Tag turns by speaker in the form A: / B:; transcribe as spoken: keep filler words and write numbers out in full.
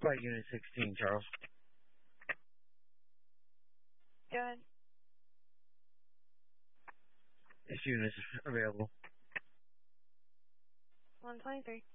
A: Flight Unit sixteen, Charles.
B: Go ahead.
A: This unit is available.
B: one twenty-three.